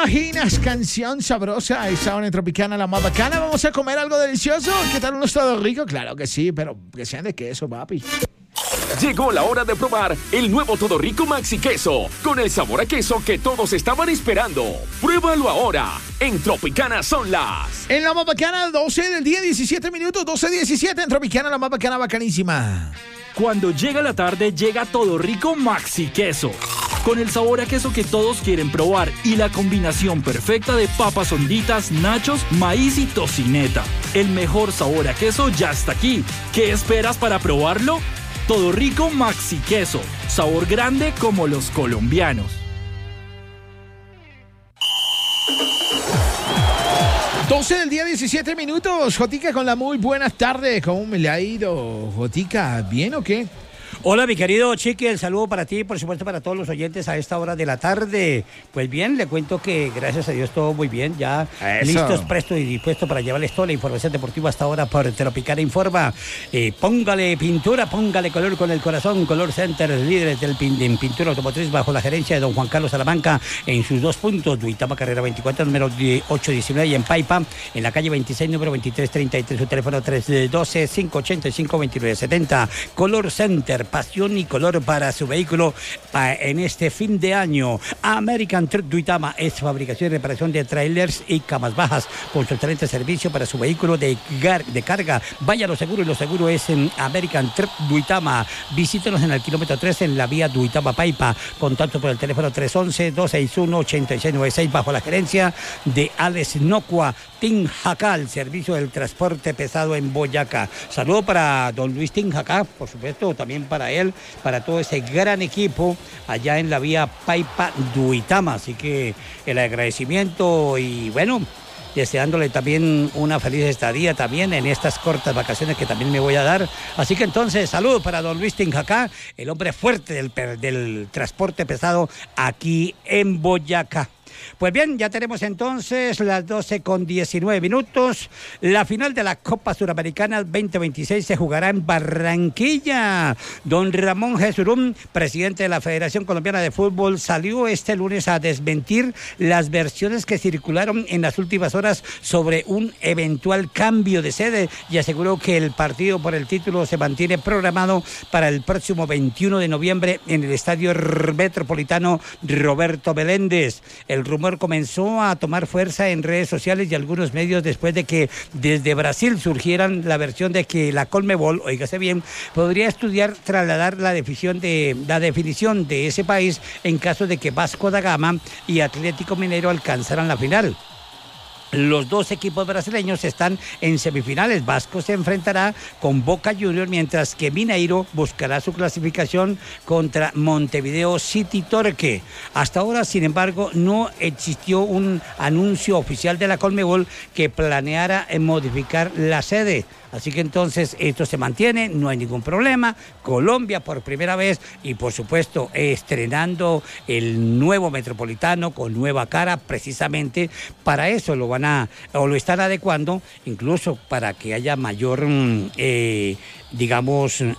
imaginas? Canción sabrosa a esa hora en Tropicana, la más bacana. ¿Vamos a comer algo delicioso? ¿Qué tal unos todo rico? Claro que sí, pero que sean de queso, papi. Llegó la hora de probar el nuevo Todo Rico Maxi Queso, con el sabor a queso que todos estaban esperando. Pruébalo ahora. En Tropicana son las... En la más bacana, 12 del día, 17 minutos, 12:17 en Tropicana, la más bacana, bacanísima. Cuando llega la tarde, llega Todo Rico Maxi Queso, con el sabor a queso que todos quieren probar y la combinación perfecta de papas honditas, nachos, maíz y tocineta. El mejor sabor a queso ya está aquí. ¿Qué esperas para probarlo? Todo Rico Maxi Queso, sabor grande como los colombianos. Doce del día, 17 minutos. Jotica con la muy buenas tardes. ¿Cómo me le ha ido, Jotica? ¿Bien o qué? Hola, mi querido Chiqui, el saludo para ti y por supuesto para todos los oyentes a esta hora de la tarde. Pues bien, le cuento que gracias a Dios todo muy bien, ya listos, prestos y dispuestos para llevarles toda la información deportiva hasta ahora por Tropicana Informa. Póngale pintura, póngale color con el corazón. Color Center, líderes en pintura automotriz bajo la gerencia de don Juan Carlos Salamanca en sus 2 puntos, Duitama Carrera 24, número 819 y en Paipa, en la calle 26, número 2333, su teléfono 312-585-2970. Color Center, pasión y color para su vehículo en este fin de año. American Truck Duitama es fabricación y reparación de trailers y camas bajas con su excelente servicio para su vehículo de carga. Vaya lo seguro, y lo seguro es en American Truck Duitama. Visítenos en el kilómetro 3 en la vía Duitama Paipa. Contacto por el teléfono 311-261-8696 bajo la gerencia de Alex Nocua Tinjacal, servicio del transporte pesado en Boyacá. Saludo para don Luis Tinjacal, por supuesto, también para él, para todo ese gran equipo allá en la vía Paipa Duitama. Así que el agradecimiento y bueno, deseándole también una feliz estadía también en estas cortas vacaciones que también me voy a dar. Así que entonces, saludos para don Luis Tinjacá, el hombre fuerte del transporte pesado aquí en Boyacá. Pues bien, ya tenemos entonces las 12:19. La final de la Copa Suramericana 2026 se jugará en Barranquilla. Don Ramón Jesurún, presidente de la Federación Colombiana de Fútbol, salió este lunes a desmentir las versiones que circularon en las últimas horas sobre un eventual cambio de sede y aseguró que el partido por el título se mantiene programado para el próximo 21 de noviembre en el Estadio Metropolitano Roberto Meléndez. El rumor comenzó a tomar fuerza en redes sociales y algunos medios después de que desde Brasil surgieran la versión de que la Conmebol, oígase bien, podría estudiar trasladar la definición de ese país en caso de que Vasco da Gama y Atlético Mineiro alcanzaran la final. Los dos equipos brasileños están en semifinales. Vasco se enfrentará con Boca Juniors, mientras que Mineiro buscará su clasificación contra Montevideo City Torque. Hasta ahora, sin embargo, no existió un anuncio oficial de la Conmebol que planeara modificar la sede. Así que entonces esto se mantiene, no hay ningún problema. Colombia por primera vez y por supuesto estrenando el nuevo Metropolitano con nueva cara, precisamente para eso lo están adecuando, incluso para que haya mayor, digamos,